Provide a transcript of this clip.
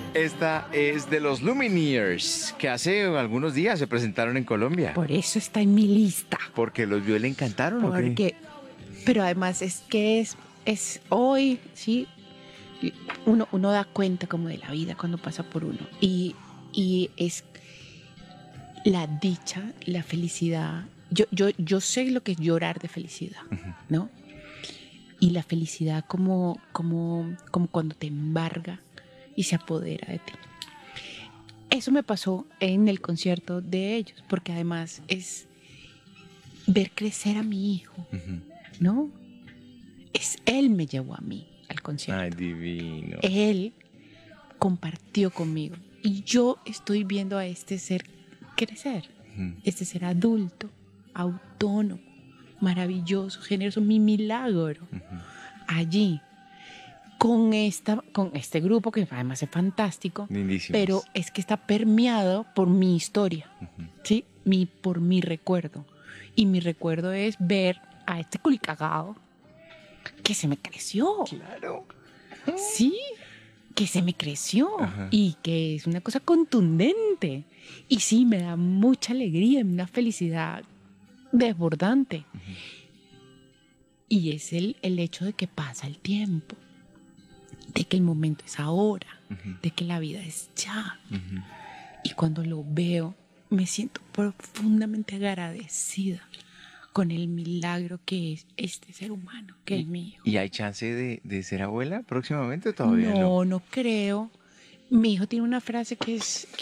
Esta es de los Lumineers, que hace algunos días se presentaron en Colombia. Por eso está en mi lista. ¿Porque los vio y le encantaron o qué? Porque, pero además es que es hoy, ¿sí? Uno da cuenta como de la vida cuando pasa por uno. Y es la dicha, la felicidad. Yo sé lo que es llorar de felicidad, ¿no? Y la felicidad como cuando te embarga y se apodera de ti. Eso me pasó en el concierto de ellos, porque además es ver crecer a mi hijo, ¿no? Él me llevó a mí al concierto. Ay, divino. Él compartió conmigo y yo estoy viendo a este ser crecer, este ser adulto, autónomo, maravilloso, generoso, mi milagro, allí. Con este grupo que además es fantástico, Lindísimos. pero es que está permeado por mi historia, ¿sí? Por mi recuerdo. Y mi recuerdo es ver a este culicagado que se me creció. Claro. Sí, que se me creció y que es una cosa contundente. Y sí, me da mucha alegría, una felicidad desbordante. Y es el hecho de que pasa el tiempo, de que el momento es ahora, de que la vida es ya. Y cuando lo veo, me siento profundamente agradecida con el milagro que es este ser humano, que es mi hijo. ¿Y hay chance de ser abuela próximamente o todavía no? No creo. Mi hijo tiene una frase que es